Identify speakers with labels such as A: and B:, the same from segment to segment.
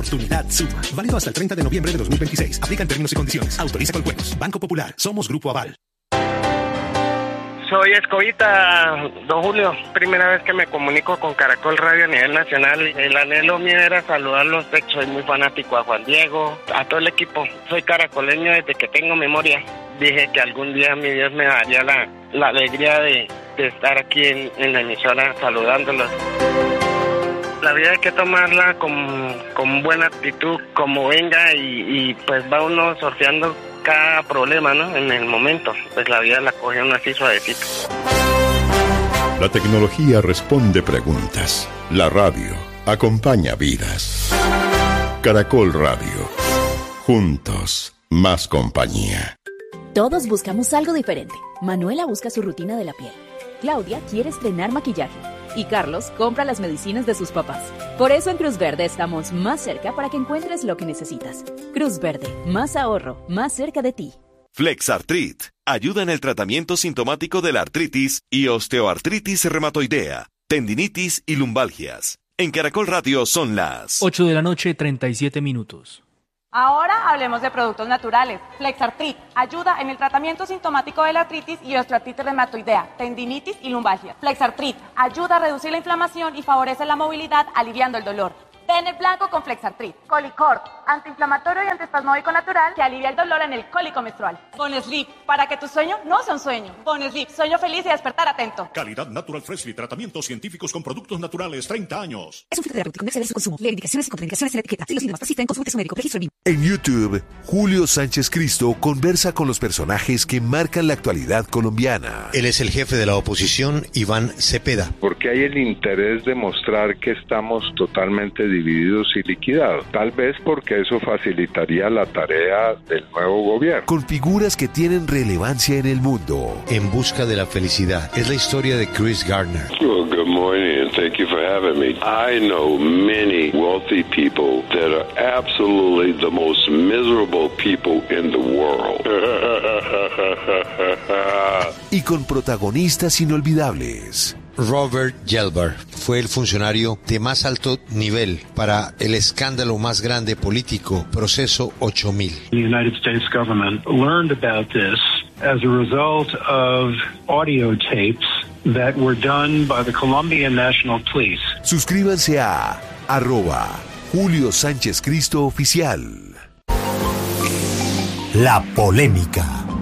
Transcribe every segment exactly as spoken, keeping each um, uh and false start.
A: oportunidad suma. Válido hasta el treinta de noviembre de dos mil veintiséis. Aplican términos y condiciones. Autoriza con juegos. Banco Popular. Somos Grupo Aval.
B: Soy Escobita, don Julio. Primera vez que me comunico con Caracol Radio a nivel nacional. El anhelo mío era saludarlos. Soy muy fanático a Juan Diego, a todo el equipo. Soy caracoleño desde que tengo memoria. Dije que algún día mi Dios me daría la, la alegría de, de estar aquí en, en la emisora saludándolos. La vida hay que tomarla con, con buena actitud, como venga, y, y pues va uno sorteando cada problema, ¿no? En el momento, pues la vida la coge uno así suavecito.
C: La tecnología responde preguntas. La radio acompaña vidas. Caracol Radio. Juntos, más compañía.
D: Todos buscamos algo diferente. Manuela busca su rutina de la piel. Claudia quiere estrenar maquillaje. Y Carlos compra las medicinas de sus papás. Por eso en Cruz Verde estamos más cerca para que encuentres lo que necesitas. Cruz Verde, más ahorro, más cerca de ti.
E: Flexartrit ayuda en el tratamiento sintomático de la artritis y osteoartritis reumatoidea, tendinitis y lumbalgias. En Caracol Radio son las
F: ocho de la noche, treinta y siete minutos.
G: Ahora hablemos de productos naturales. Flexartrit ayuda en el tratamiento sintomático de la artritis y osteoartritis reumatoidea, tendinitis y lumbalgia. Flexartrit ayuda a reducir la inflamación y favorece la movilidad, aliviando el dolor. Ten el blanco con Flexartrit. Colicort, antiinflamatorio y antiespasmódico natural que alivia el dolor en el cólico menstrual. Bonesleep, para que tu sueño no sea un sueño. Bonesleep, sueño feliz y despertar atento.
H: Calidad Natural Freshly, tratamientos científicos con productos naturales, treinta años.
I: Es un filtro terapéutico, no excede su consumo. Lee indicaciones y contraindicaciones en la etiqueta. Si los síntomas persisten, consulte a su médico. Registro B I M.
J: En YouTube, Julio Sánchez Cristo conversa con los personajes que marcan la actualidad colombiana.
K: Él es el jefe de la oposición, Iván Cepeda.
L: Porque hay el interés de mostrar que estamos totalmente divididos y liquidados. Tal vez porque eso facilitaría la tarea del nuevo gobierno.
J: Con figuras que tienen relevancia en el mundo.
K: En busca de la felicidad. Es la historia de Chris Gardner.
M: Well, good morning and thank you for having me. I know many wealthy people that are absolutely the most miserable people in the world.
J: Y con protagonistas inolvidables.
K: Robert Gelbar fue el funcionario de más alto nivel para el escándalo más grande político, Proceso ocho mil.
N: The United States government learned about this as a result of audio tapes that were done by the Colombian National Police.
J: Suscríbanse a arroba Julio Sánchez Cristo Oficial.
O: La polémica.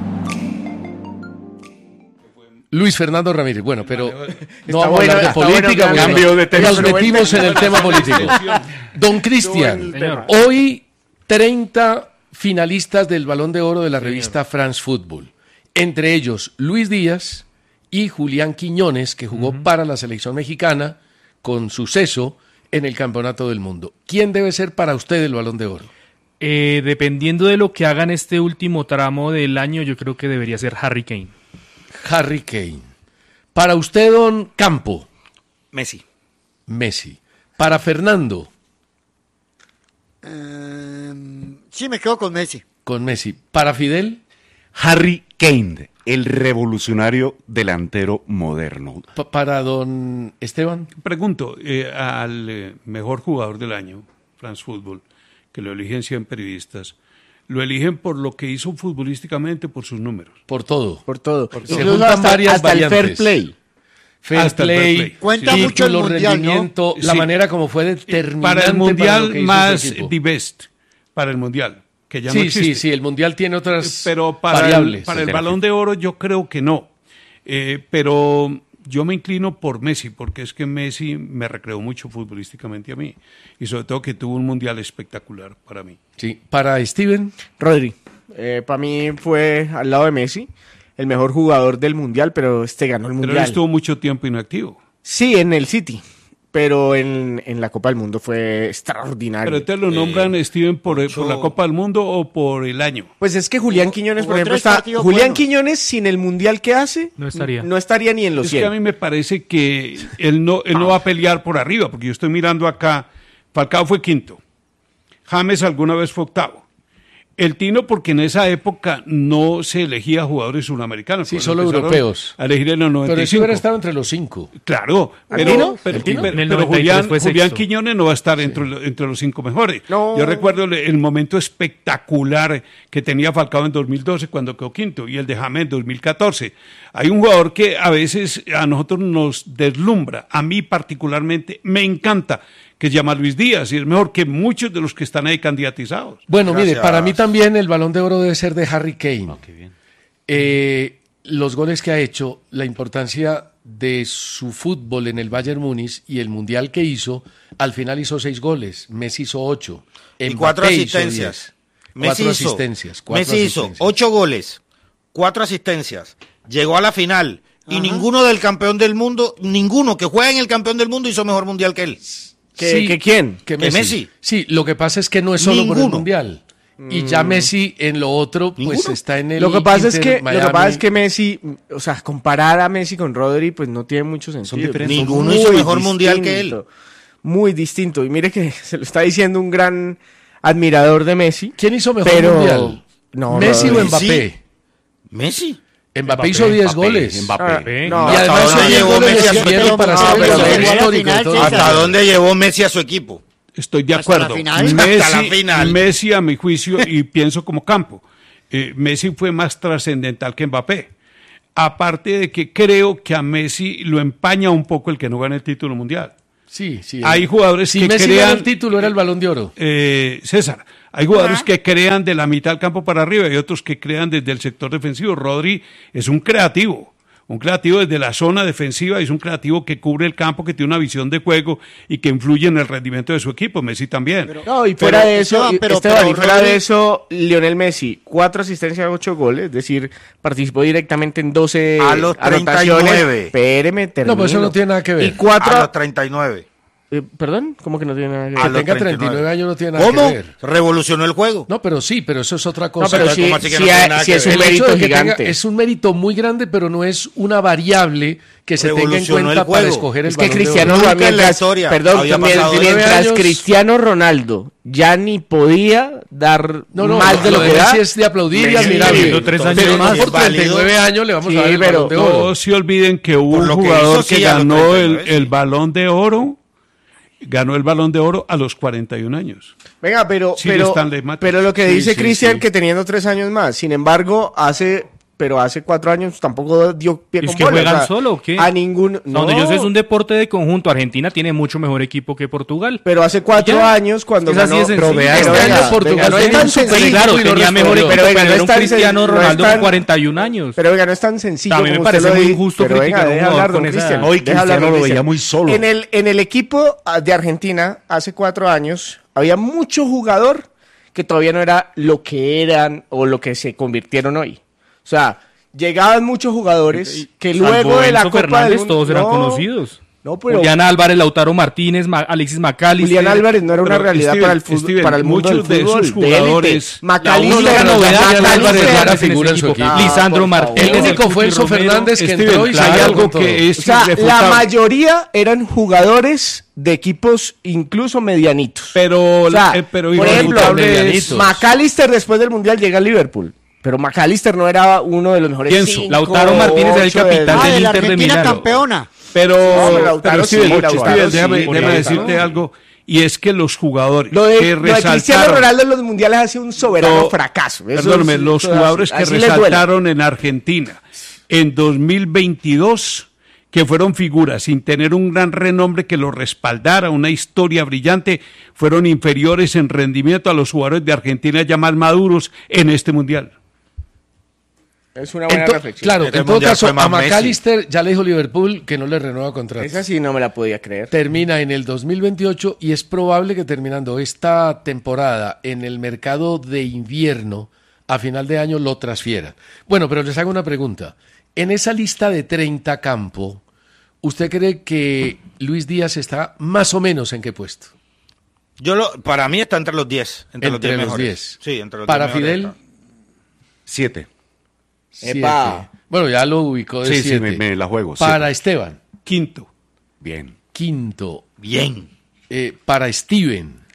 P: Luis Fernando Ramírez, bueno, pero no
O: está
P: vamos
O: bueno,
P: a hablar de política,
O: bueno,
P: bueno,
O: de tema,
P: nos metimos en el tema político. Don Cristian, hoy treinta finalistas del Balón de Oro de la revista France Football, entre ellos Luis Díaz y Julián Quiñones, que jugó uh-huh. para la selección mexicana con suceso en el Campeonato del Mundo. ¿Quién debe ser para usted el Balón de Oro?
F: Eh, dependiendo de lo que haga en este último tramo del año, yo creo que debería ser Harry Kane.
P: Harry Kane. Para usted, don Campo.
Q: Messi.
P: Messi. Para Fernando.
Q: Um, sí, me quedo con Messi.
P: Con Messi. Para Fidel.
R: Harry Kane, el revolucionario delantero moderno.
P: Pa- para don Esteban.
S: Pregunto eh, al eh, mejor jugador del año, France Football, que lo eligen cien periodistas. ¿Lo eligen por lo que hizo futbolísticamente, por sus números?
P: Por todo.
Q: Por todo.
S: Por
Q: todo.
P: Se juntan
Q: hasta,
P: varias
Q: hasta
P: variantes.
Q: el fair play.
P: Fair
S: Hasta el
P: play,
S: fair play.
Q: Cuenta
S: Sí.
Q: mucho el
P: título,
Q: mundial,
P: rendimiento,
S: ¿no?
P: la
S: Sí.
P: manera como fue determinante
S: Para el mundial
P: para lo que hizo
S: más
P: su equipo.
S: the best. Para el mundial, que ya
P: sí,
S: no existe.
P: sí, sí, el mundial tiene otras
S: Pero para
P: variables.
S: el, para el Balón de Oro yo creo que no. Eh, pero yo me inclino por Messi, porque es que Messi me recreó mucho futbolísticamente a mí. Y sobre todo que tuvo un mundial espectacular para mí.
P: Sí. Para Steven.
Q: Rodri. Eh, para mí fue al lado de Messi el mejor jugador del mundial, pero este ganó el
S: Pero
Q: mundial.
S: él estuvo mucho tiempo inactivo.
Q: Sí, en el City, pero en, en la Copa del Mundo fue extraordinario.
S: ¿Pero te lo nombran, eh, Steven, por, mucho... por la Copa del Mundo o por el año?
Q: Pues es que Julián Quiñones, por ejemplo, está... Julián bueno. Quiñones, sin el mundial que hace,
F: no estaría,
Q: no estaría ni en los
S: es
Q: cien.
S: Es que a mí me parece que él no, él no va a pelear por arriba, porque yo estoy mirando acá, Falcao fue quinto, James alguna vez fue octavo, El Tino, porque en esa época no se elegía jugadores sudamericanos.
P: Sí, solo europeos.
S: A elegir en los noventa y cinco.
P: Pero sí hubiera estado entre los cinco.
S: Claro, pero,
P: Tino?
S: pero,
P: ¿El Tino?
S: pero,
F: En el
S: pero Julián,
F: fue
S: Julián
F: sexto.
S: Quiñones no va a estar entre,
P: Sí.
S: lo- entre los cinco mejores.
Q: No.
S: Yo recuerdo el, el momento espectacular que tenía Falcao en dos mil doce cuando quedó quinto y el de James en dos mil catorce. Hay un jugador que a veces a nosotros nos deslumbra, a mí particularmente me encanta, que se llama Luis Díaz y es mejor que muchos de los que están ahí candidatizados.
P: Bueno,
O: Gracias.
P: mire, para mí también el Balón de Oro debe ser de Harry Kane.
R: Ah, qué bien.
P: Eh, los goles que ha hecho, la importancia de su fútbol en el Bayern Múnich y el Mundial que hizo, al final hizo seis goles, Messi hizo ocho.
O: Y
P: Mbappé
O: cuatro
P: hizo
O: asistencias.
P: diez.
O: Messi
P: Cuatro
O: hizo,
P: asistencias. Cuatro
O: Messi hizo
P: asistencias.
O: ocho goles, cuatro asistencias, llegó a la final y ninguno del campeón del mundo, ninguno que juega en el campeón del mundo hizo mejor mundial que él.
Q: ¿Que,
P: Sí,
Q: que quién?
P: Que
O: Que
P: Messi.
O: Messi.
P: Sí, lo que pasa es que no es solo por el
O: Ninguno.
P: Mundial. Y ya Messi en lo otro, pues
O: Ninguno.
P: está en el
Q: Lo que pasa es
P: Inter
Q: que lo que
P: Miami.
Q: pasa es que Messi, o sea, comparar a Messi con Rodri, pues no tiene mucho sentido.
R: diferentes.
O: Ninguno
Q: Muy
O: hizo mejor mundial que él.
Q: distinto, Muy distinto. Y mire que se lo está diciendo un gran admirador de Messi.
P: ¿Quién hizo mejor
Q: pero...
P: mundial?
Q: No,
P: ¿Messi
Q: Rodri.
P: o Mbappé?
O: Messi.
P: Mbappé hizo diez
R: Mbappé,
P: goles.
R: Mbappé.
Q: Ah, no,
P: Y
O: ¿Hasta
P: además
O: dónde
P: esos diez
O: llegó
P: goles
O: Messi a
P: le
O: su
P: sirvieron
O: equipo?
P: para
O: No,
P: ser
O: pero
P: el
O: llegó a la
P: histórico
T: final,
P: de todo.
T: César.
O: ¿Hasta dónde llevó Messi a su equipo?
S: Estoy de
T: Hasta la
S: acuerdo.
T: final.
O: Hasta
S: Messi,
O: la final.
S: Messi, a mi juicio, y pienso como Campo, eh, Messi fue más trascendental que Mbappé. Aparte de que creo que a Messi lo empaña un poco el que no gane el título mundial.
P: Sí, sí.
S: Hay jugadores
P: si
S: que
P: Messi
S: crean-
P: gana el título, era el Balón de Oro.
S: Eh, César, hay jugadores que crean de la mitad del campo para arriba y otros que crean desde el sector defensivo. Rodri es un creativo, un creativo desde la zona defensiva, es un creativo que cubre el campo, que tiene una visión de juego y que influye en el rendimiento de su equipo. Messi también.
Q: No, y fuera
T: Pero,
Q: de eso,
T: Esteban,
Q: y-
T: pero-
Q: Esteban,
T: pero
Q: y fuera
T: Rodri-
Q: de eso, Lionel Messi, cuatro asistencias, ocho goles, es decir, participó directamente en doce
O: A los
Q: anotaciones.
O: treinta y nueve.
Q: Espéreme, termino.
P: No, pues eso no tiene nada que ver.
Q: Y cuatro...
O: A los treinta y nueve.
Q: eh, ¿Perdón? ¿Cómo que no tiene nada que
P: Que
Q: ver?
O: los
P: tenga
O: treinta y nueve.
P: treinta y nueve años no tiene nada
O: ¿Cómo?
P: que ver.
O: Revolucionó el juego.
P: No, pero sí, pero eso es otra
Q: No,
P: cosa.
Q: pero sí,
O: ¿cómo así que
Q: sí
O: no tiene
Q: hay-
O: nada
Q: sí
O: que
Q: es
O: ver?
Q: un
P: El hecho
Q: mérito
P: de que tenga-
Q: gigante.
P: es un mérito muy grande, pero no es una variable que se tenga en
O: Revolucionó el
P: cuenta para
O: juego.
P: escoger el
Q: Es que
P: Balón de
Q: Cristiano
P: Oro.
O: Nunca
Q: Ronaldo,
O: en la
Q: mientras,
O: historia
Q: perdón,
O: había
Q: mien-
O: pasado
Q: mientras
P: años.
Q: Cristiano Ronaldo ya ni podía dar
P: No, no,
Q: más de lo
P: de
Q: que da.
P: Messi es de aplaudir y
Q: Messi,
P: admirable.
F: viviendo tres años
P: pero
F: más.
P: no por
O: Es válido.
P: treinta y nueve años le vamos
Q: Sí,
P: a dar el
Q: pero
P: Balón de Oro.
S: No se olviden que hubo
O: Por
S: un
O: lo que
S: jugador
O: hizo,
S: que,
O: sí, a los
S: ganó
O: treinta y
S: el,
O: nueve, sí.
S: el Balón de Oro, ganó el Balón de Oro a los cuarenta y un años.
Q: Venga, pero,
S: Sí,
Q: pero,
S: Stanley Matthews.
Q: pero lo que
S: Sí,
Q: dice
S: sí,
Q: Cristian,
S: sí.
Q: que teniendo tres años más, sin embargo, hace, pero hace cuatro años tampoco dio pie
F: ¿Es
Q: con
F: que
Q: bola,
F: juegan
Q: o sea,
F: solo o qué?
Q: A ningún,
F: No, donde yo sé es un deporte de conjunto. Argentina tiene mucho mejor equipo que Portugal.
Q: pero hace cuatro
F: Ya.
Q: años cuando
F: Es así
Q: ganó,
F: de sencillo.
Q: pero
F: Este
Q: venga,
P: año Portugal
Q: venga, no es
P: tiene
Q: tan
P: un super
Q: sencillo,
F: Claro,
P: y no
F: tenía mejor
P: respondió.
F: equipo,
Q: pero
F: pero,
Q: venga, no
F: era
Q: es
F: un
Q: tan sen-
F: Cristiano
Q: no es
F: Ronaldo
Q: tan-
F: con cuarenta y un años.
Q: Pero venga, no es tan sencillo.
F: También me
Q: como usted
F: parece
Q: lo
F: muy
Q: dice,
F: injusto
Q: pero venga,
F: criticar a un
Q: deja
F: jugador
Q: hablar, don
F: con esa
Q: Cristian,
F: edad.
R: Hoy
Q: deja hablar,
R: Cristiano
Q: don
R: lo
Q: Cristian.
R: veía muy solo.
Q: En el, en el equipo ah, de Argentina, hace cuatro años, había mucho jugador que todavía no era lo que eran o lo que se convirtieron hoy. O sea, llegaban muchos jugadores que
F: Salvo
Q: luego de la
F: Enzo
Q: Copa
F: Fernández,
Q: del Mundo...
F: todos eran
Q: No,
F: conocidos.
Q: No, pero
F: Julián Álvarez, Lautaro Martínez, Ma- Alexis McAllister.
Q: Julián Álvarez no era una
S: Pero,
Q: realidad
S: Steven,
Q: para el fútbol,
S: Steven,
Q: para el mundo del
S: muchos de
Q: fútbol.
S: esos jugadores-
F: La única
Q: McAllister,
F: novedad
Q: McAllister,
F: de Álvarez
P: ya era
F: en ese
P: figura en su
F: equipo.
P: equipo.
F: Lisandro
Q: por favor.
F: Martínez.
P: El único fue Enzo
F: Romero.
P: Fernández que
S: Steven,
P: entró y
S: claro,
P: salió
S: hay algo
P: con todo.
S: que es
Q: O sea, la
S: irrefutable.
Q: mayoría eran jugadores de equipos incluso medianitos.
S: Pero,
Q: O sea,
S: eh, pero
Q: por ejemplo,
S: irrefutable es-
Q: McAllister después del Mundial llega al Liverpool. Pero McAllister no era uno de los mejores
S: Pienso,
Q: cinco,
F: Lautaro Martínez era el
Q: ocho
F: capitán
T: Ah,
F: del
T: de la
F: Inter de
T: Argentina
F: Milano.
T: campeona.
S: Pero,
Q: No, pero
S: pero,
Q: Lautaro sí,
S: Steven,
Q: Lautaro
S: Steven,
Q: sí,
S: déjame,
Q: por
S: déjame
Q: eso.
S: decirte algo, y es que los jugadores
Q: Lo de,
S: que
Q: lo de Cristiano
S: resaltaron,
Q: Ronaldo en los mundiales ha sido un soberano
S: No,
Q: fracaso. Eso
S: perdóname,
Q: es-
S: los
Q: eso es
S: jugadores
Q: así,
S: que
Q: así les duele.
S: resaltaron en Argentina en dos mil veintidós, que fueron figuras sin tener un gran renombre que los respaldara, una historia brillante, fueron inferiores en rendimiento a los jugadores de Argentina ya más maduros en este mundial.
Q: Es una buena
P: En to-
Q: reflexión.
P: claro,
O: Este
P: en todo
O: mundial
P: caso,
O: fue más
P: a McAllister ya le dijo Liverpool que no le renueva contrato.
Q: Esa sí no me la podía creer.
P: Termina en el dos mil veintiocho y es probable que terminando esta temporada en el mercado de invierno, a final de año lo transfiera. Bueno, pero les hago una pregunta. En esa lista de treinta campo, ¿usted cree que Luis Díaz está más o menos en qué puesto?
O: Yo lo, para mí está entre los diez. Entre, los
P: Entre
O: diez
P: los
O: mejores.
P: diez.
O: Sí, entre los
P: Para
O: diez mejores
P: Fidel,
O: está.
R: Siete.
P: siete.
Q: Epa.
P: Bueno, ya lo ubicó de
R: Sí, sí,
P: siete.
R: me, me la juego.
P: Para
R: siete.
P: Esteban,
S: Quinto.
R: Bien.
P: quinto.
O: Bien.
P: Eh, para Steven,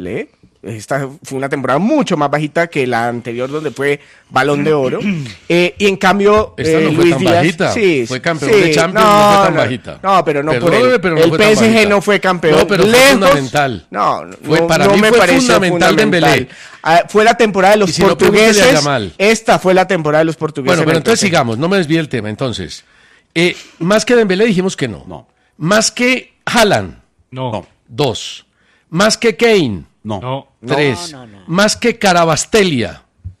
Q: Dembélé. Esta fue una temporada mucho más bajita que la anterior, donde fue Balón de Oro. Eh, y en cambio,
P: Esta
Q: eh,
P: no fue
Q: Luis
P: tan
Q: Díaz,
P: bajita.
Q: sí,
P: Fue campeón
Q: sí,
P: de Champions, no, no fue tan bajita.
Q: No, pero no por
P: Perdóneme,
Q: él.
P: pero no
Q: el
P: fue tan
Q: P S G
P: bajita.
Q: no fue campeón.
P: No, pero fue
Q: Lejos,
P: fundamental.
Q: No,
P: Fue,
Q: no,
P: para
Q: no
P: mí
Q: me
P: fue
Q: parece
P: fundamental Dembélé.
Q: Ah, fue la temporada de los
P: Y si no,
Q: portugueses.
P: pregúntele a Yamal.
Q: Esta fue la temporada de los portugueses.
P: Bueno,
Q: en
P: pero
Q: el
P: entonces
Q: P S G.
P: sigamos, no me desvíe el tema. Entonces, eh, más que Dembélé dijimos que no.
R: No.
P: Más que Haaland.
F: No.
P: Dos. Más que Kane.
R: No.
F: No.
P: Tres.
T: No, no, no.
P: Más que Carabastelia.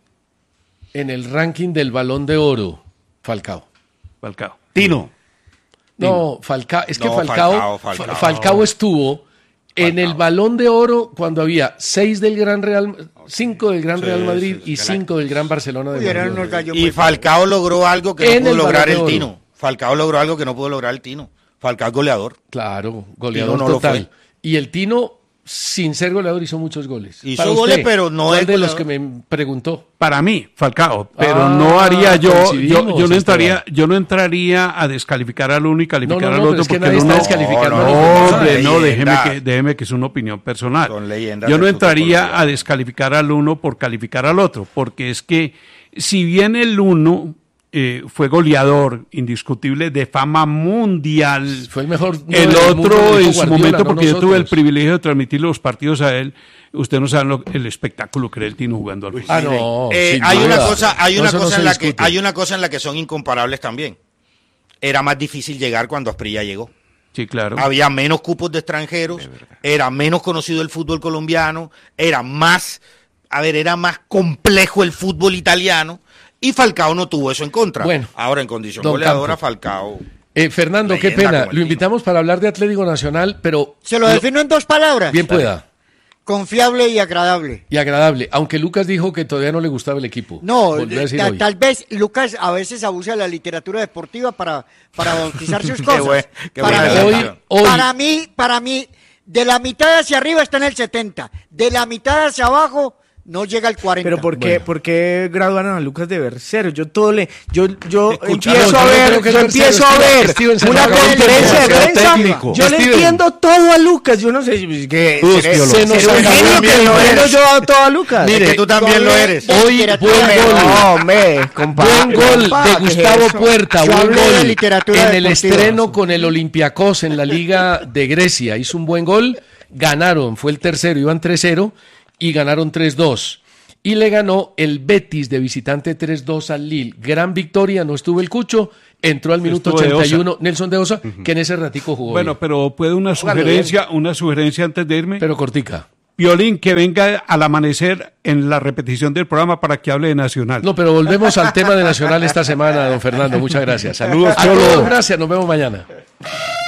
P: en el ranking del Balón de Oro? Falcao.
S: Falcao.
R: Tino.
P: No, Falcao, es que
O: No,
P: Falcao,
O: Falcao,
P: Falcao,
O: Falcao.
P: Falcao estuvo en el Balón de Oro cuando había seis del Gran Real, cinco del Gran
O: Sí,
P: Real Madrid
O: sí, sí,
P: y cinco del Gran Barcelona de
T: Uy, eran
P: Guardiola.
T: unos gallos
O: Y
T: muy
O: Falcao logró algo que
P: En
O: no
P: el
O: pudo lograr
P: Balón de
O: el
P: Oro.
O: Tino. Falcao logró algo que no pudo lograr el Tino. Falcao es goleador.
P: Claro, goleador
O: Tino no lo
P: total.
O: fue.
P: Y el Tino sin ser goleador hizo muchos goles.
O: Hizo
P: Para
O: goles,
P: usted,
O: pero no
P: ¿cuál
O: es
P: de los
O: goleador?
P: que me preguntó?
S: Para mí, Falcao, pero
P: Ah,
S: no haría yo, yo,
P: coincidimos,
S: yo no entraría,
P: Esteban.
S: yo no entraría a descalificar al uno y calificar
P: No, no,
S: al
P: no,
S: otro
P: pero es que
S: porque
P: nadie
S: el
P: está
S: uno,
P: descalificando
S: no,
P: a los
S: no,
P: demás.
S: hombre, no, déjeme
O: Leyendas.
S: que, déjeme que es una opinión personal.
O: Son leyendas
S: Yo no
O: del fútbol
S: entraría
O: colombiano.
S: a descalificar al uno por calificar al otro, porque es que si bien el uno eh, fue goleador indiscutible de fama mundial,
P: fue el mejor
S: el
P: del mundo,
S: otro
P: lo dijo
S: en su
P: Guardiola,
S: momento,
P: no
S: porque yo tuve el
P: nosotros.
S: privilegio de transmitir los partidos a él, usted no sabe lo- el espectáculo que era el Tino jugando al fútbol.
P: Ah, no,
O: Eh,
P: sin
O: hay
P: duda.
O: una cosa, hay
P: No,
O: una
P: eso no
O: cosa
P: se
O: en la que,
P: discute.
O: hay una cosa en la que son incomparables también. Era más difícil llegar cuando Asprilla llegó.
S: Sí, claro.
O: Había menos cupos de extranjeros, era menos conocido el fútbol colombiano, era más, a ver, era más complejo el fútbol italiano y Falcao no tuvo eso en contra.
P: Bueno,
O: ahora en condición
P: don
O: goleadora,
P: Campo.
O: Falcao.
P: Eh, Fernando, qué
O: Leyenda
P: pena.
O: como el
P: Lo invitamos para hablar de Atlético Nacional, pero
T: Se lo defino en dos palabras.
P: bien pueda.
T: Confiable y agradable.
P: Y agradable. Aunque Lucas dijo que todavía no le gustaba el equipo.
T: No,
P: Volvió a decir
T: ta-
P: hoy.
T: tal vez Lucas a veces abusa de la literatura deportiva para, para bautizar sus
O: Qué
T: cosas.
O: buen- qué
T: para,
O: buena
T: mí,
O: definición.
P: Hoy-
T: para mí, para mí, de la mitad hacia arriba está en el setenta, de la mitad hacia abajo no llega al cuarenta.
Q: Pero ¿por qué,
P: Bueno.
Q: ¿por qué graduaron a Lucas de bercero? Yo todo le, yo, yo
O: Escucha,
Q: empiezo
P: no,
Q: a
P: yo no
Q: ver,
P: creo que
Q: yo
P: es
Q: empiezo
P: bercero,
Q: a ver
P: Steven, Steven,
Q: una
P: se nos acabó el
Q: conferencia de
P: tiempo,
Q: prensa.
P: técnico.
Q: Yo le
P: Steven.
Q: entiendo todo a Lucas. Yo no sé si que
P: Uy,
Q: seré-
P: se
Q: seré
P: nos
Q: un
P: acabó
Q: genio
P: el
Q: que
P: tiempo.
Q: no entiendo yo todo a Lucas.
P: Mire,
O: Es que tú también lo eres.
P: Hoy
T: literatura
P: buen
T: de-
P: gol.
Q: No, hombre, compadre.
P: Buen gol
Q: compa,
P: de
Q: ¿qué es
P: Gustavo
Q: eso?
P: Puerta,
T: Yo
P: buen
T: hablé de
P: gol
T: literatura
P: en el
T: deportiva.
P: estreno con el Olympiacos en la Liga de Grecia. Hizo un buen gol, ganaron, fue el tercero, iban tres cero y ganaron tres dos. Y le ganó el Betis de visitante tres dos al Lille. Gran victoria, no estuvo el Cucho, entró al minuto
S: Estuvo de
P: ochenta y uno
S: Osa.
P: Nelson de Osa, que en ese ratico jugó
S: Bueno,
P: bien.
S: pero puede una
P: Póngalo
S: sugerencia, una sugerencia antes de irme.
P: Pero cortica.
S: Piolín, que venga al amanecer en la repetición del programa para que hable de Nacional.
P: No, pero volvemos al tema de Nacional esta semana, don Fernando. Muchas gracias.
S: Saludos,
P: A
S: Cholo.
P: todos, gracias, nos vemos mañana.